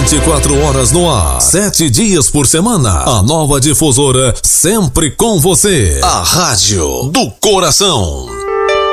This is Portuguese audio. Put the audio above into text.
24 horas no ar, 7 dias por semana. A nova difusora sempre com você. A Rádio do Coração.